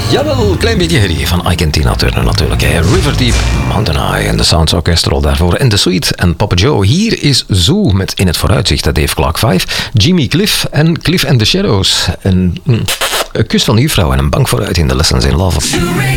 Jawel, klein beetje herrie van Ike en Tina Turner natuurlijk. River Deep, Mountain High en de Sounds Orchestral daarvoor. En The Sweet en Papa Joe. Hier is Zoo met In het Vooruitzicht, Dave Clark 5. Jimmy Cliff en Cliff and the Shadows. Een kus van de juffrouw en een bank vooruit in de Lessons in Love.